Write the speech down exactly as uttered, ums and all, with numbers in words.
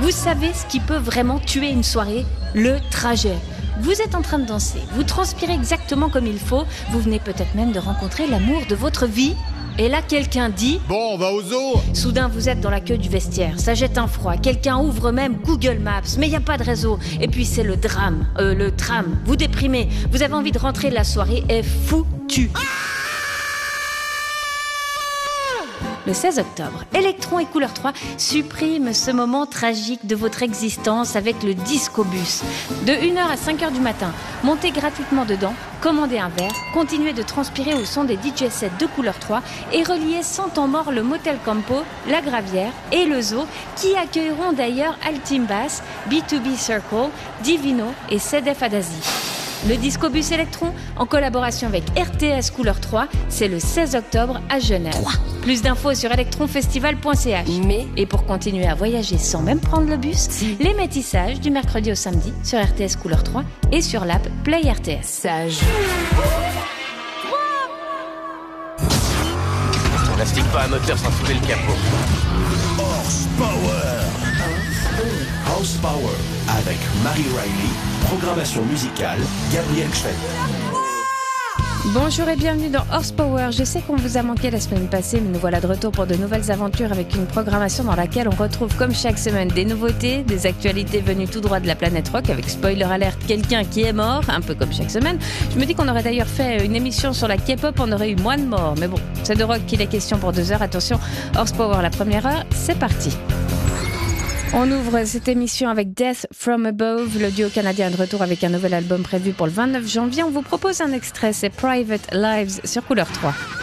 Vous savez ce qui peut vraiment tuer une soirée ? Le trajet. Vous êtes en train de danser, vous transpirez exactement comme il faut, vous venez peut-être même de rencontrer l'amour de votre vie. Et là, quelqu'un dit... Bon, on va au zoo. Soudain, vous êtes dans la queue du vestiaire, ça jette un froid, quelqu'un ouvre même Google Maps, mais il n'y a pas de réseau. Et puis c'est le drame, euh, le tram, vous déprimez, vous avez envie de rentrer, la soirée est foutue. Le seize octobre, Electron et Couleur trois suppriment ce moment tragique de votre existence avec le disco-bus. De une heure à cinq heures du matin, montez gratuitement dedans, commandez un verre, continuez de transpirer au son des D J sets de Couleur trois et reliez sans temps mort le Motel Campo, la Gravière et le Zoo qui accueilleront d'ailleurs Altimbas, B deux B Circle, Divino et C D F Adasi. Le Disco-bus Electron, en collaboration avec R T S Couleur trois, c'est le seize octobre à Genève. trois. Plus d'infos sur electronfestival point c h. Mais... Et pour continuer à voyager sans même prendre le bus, si. Les métissages du mercredi au samedi sur R T S Couleur trois et sur l'app Play R T S. Sage. On n'astique pas un moteur sans soulever le capot. Horsepower. Horsepower avec Marie Riley. Programmation musicale, Gabriel Schwed. Bonjour et bienvenue dans Horsepower. Je sais qu'on vous a manqué la semaine passée, mais nous voilà de retour pour de nouvelles aventures avec une programmation dans laquelle on retrouve comme chaque semaine des nouveautés, des actualités venues tout droit de la planète rock avec spoiler alert, quelqu'un qui est mort, un peu comme chaque semaine. Je me dis qu'on aurait d'ailleurs fait une émission sur la K-pop, on aurait eu moins de morts. Mais bon, c'est de rock qu'il est question pour deux heures. Attention, Horsepower la première heure, c'est parti. On ouvre cette émission avec Death From Above, le duo canadien de retour avec un nouvel album prévu pour le vingt-neuf janvier. On vous propose un extrait, c'est Private Lives sur Couleur trois.